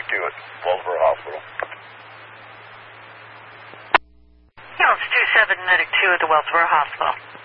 Medic 2 at Wellsboro Hospital. Yeah, it's 27 Medic 2 at the Wellsboro Hospital.